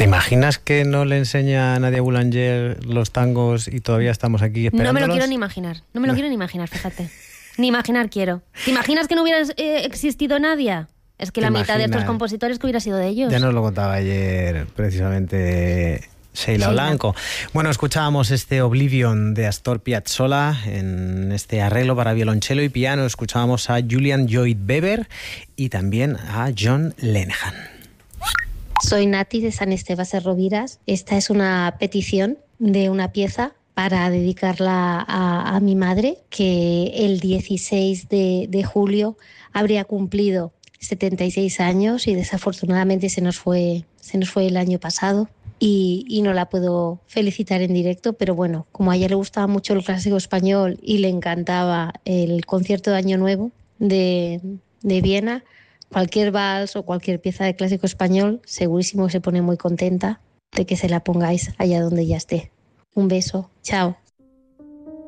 ¿Te imaginas que no le enseña a Nadia Boulanger los tangos y todavía estamos aquí esperándolos? No me lo quiero ni imaginar. No me lo quiero ni imaginar, fíjate. Ni imaginar quiero. ¿Te imaginas que no hubiera existido Nadia? Es que la mitad de estos compositores que hubiera sido de ellos. Ya nos lo contaba ayer precisamente Sheila Blanco. Bueno, escuchábamos este Oblivion de Astor Piazzolla en este arreglo para violonchelo y piano. Escuchábamos a Julian Lloyd Webber y también a John Lenehan. Soy Nati de San Esteban de Rovira. Esta es una petición de una pieza para dedicarla a mi madre, que el 16 de julio habría cumplido 76 años y desafortunadamente se nos fue el año pasado y no la puedo felicitar en directo, pero bueno, como a ella le gustaba mucho el clásico español y le encantaba el concierto de Año Nuevo de Viena, cualquier vals o cualquier pieza de clásico español segurísimo que se pone muy contenta de que se la pongáis allá donde ella esté. Un beso, chao.